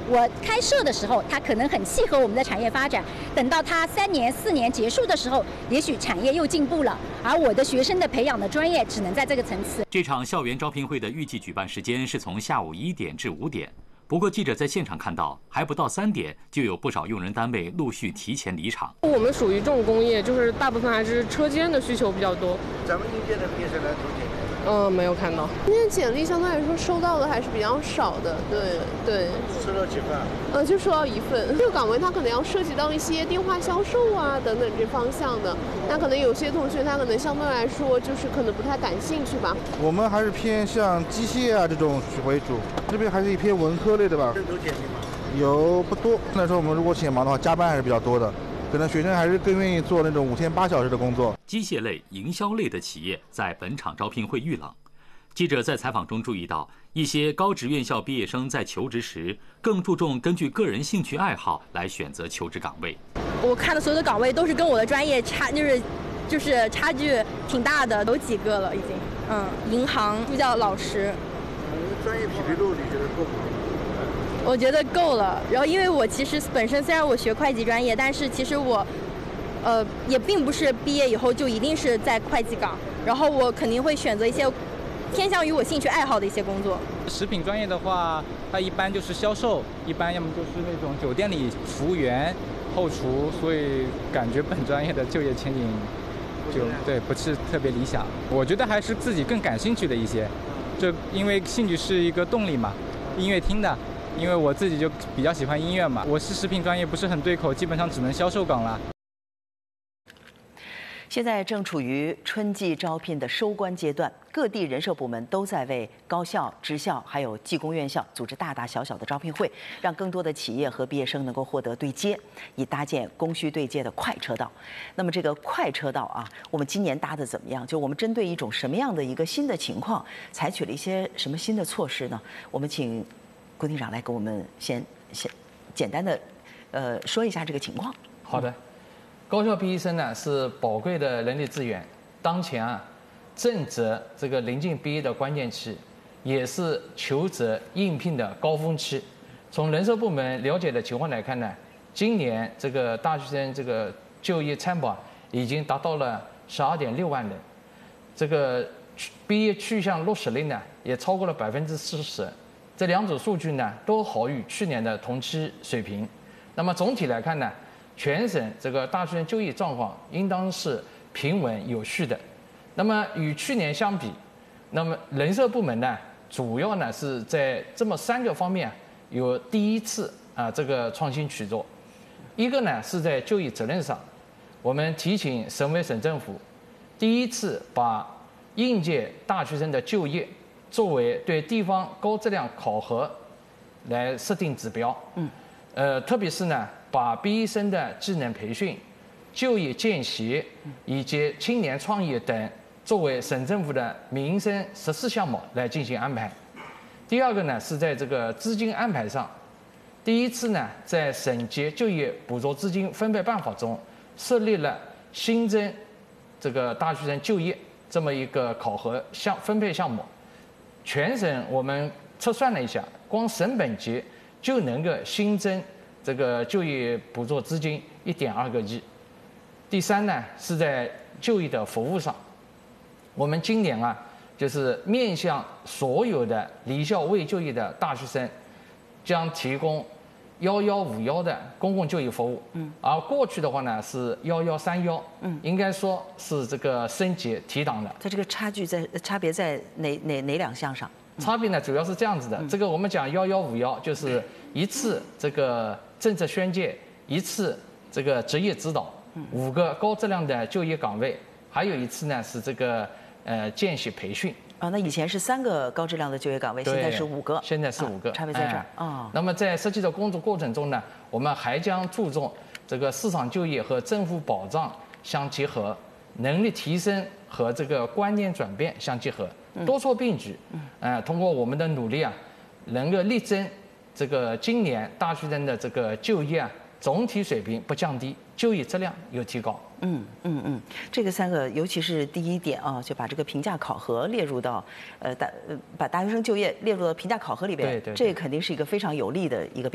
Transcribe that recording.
我开设的时候，它可能很契合我们的产业发展。等到它3年、4年结束的时候，也许产业又进步了，而我的学生的培养的专业只能在这个层次。 这场校园招聘会的预计举办时间是从下午1点至5点。不过，记者在现场看到，还不到3点，就有不少用人单位陆续提前离场。 我们属于重工业，就是大部分还是车间的需求比较多。 咱们应届的毕业生来投简历？ 没有看到。 今天简历相对来说收到的还是比较少的，对。 收到几份？ 就收到1份。这个岗位它可能要涉及到一些电话销售啊等等这方向的，那可能有些同学他可能相对来说就是可能不太感兴趣吧。 我们还是偏向机械啊这种为主，这边还是一偏文科类的吧。 认投简历吗？ 有不多，那时候我们如果显忙的话，加班还是比较多的。可能学生还是更愿意做那种5天8小时的工作。 机械类、营销类的企业在本场招聘会遇冷。记者在采访中注意到，一些高职院校毕业生在求职时更注重根据个人兴趣爱好来选择求职岗位。 我看的所有的岗位都是跟我的专业就是差距挺大的，有几个了已经。银行、助教老师。 专业匹配度你觉得够吗？ 我觉得够了。然后因为我其实本身虽然我学会计专业，但是其实我也并不是毕业以后就一定是在会计岗，然后我肯定会选择一些偏向于我兴趣爱好的一些工作。 食品专业的话，它一般就是销售，一般要么就是那种酒店里服务员、后厨，所以感觉本专业的就业前景不是特别理想。我觉得还是自己更感兴趣的一些，因为兴趣是一个动力嘛，音乐厅的。因为我自己就比较喜欢音乐嘛，我是食品专业不是很对口，基本上只能销售岗了。 现在正处于春季招聘的收官阶段，各地人社部门都在为高校、职校还有技工院校组织大大小小的招聘会，让更多的企业和毕业生能够获得对接，以搭建供需对接的快车道。那么这个快车道啊，我们今年搭的怎么样？就我们针对一种什么样的一个新的情况，采取了一些什么新的措施呢？我们请郭厅长来给我们先简单的说一下这个情况。 好的，高校毕业生呢是宝贵的人力资源，当前正值这个临近毕业的关键期，也是求职应聘的高峰期。从人社部门了解的情况来看呢，今年这个大学生这个就业参保已经达到了12.6万人，这个毕业去向落实率呢也超过了40%。这2组数据呢都好于去年的同期水平。那么总体来看呢，全省这个大学生就业状况应当是平稳有序的。那么与去年相比，那么人社部门呢主要呢是在这么3个方面有第一次这个创新举措。一个呢是在就业责任上，我们提请省委省政府第一次把应届大学生的就业作为对地方高质量考核来设定指标，特别是呢，把毕业生的技能培训、就业见习以及青年创业等作为省政府的民生14项目来进行安排。第二个呢，是在这个资金安排上，第一次呢，在省级就业补助资金分配办法中设立了新增这个大学生就业这么一个考核分配项目。全省我们测算了一下，光省本级就能够新增这个就业补助资金1.2个亿。第三呢，是在就业的服务上，我们今年就是面向所有的离校未就业的大学生，将提供1151的公共就业服务，而过去的话呢是1131，应该说是这个升级提档的。 它这个差别在哪2项上？ 差别呢主要是这样子的，这个我们讲1151就是一次这个政策宣介，一次这个职业指导，5个高质量的就业岗位，还有一次呢是这个见习培训。 那以前是3个高质量的就业岗位，现在是5个。 现在是5个， 差别在这儿。 那么在实际的工作过程中呢，我们还将注重这个市场就业和政府保障相结合，能力提升和这个观念转变相结合，多措并举。通过我们的努力能够力争这个今年大学生的这个就业总体水平不降低，就业质量有提高。 这个3个，尤其是第一点就把这个评价考核列入到把大学生就业列入到评价考核里边， 对， 这肯定是一个非常有利的一个。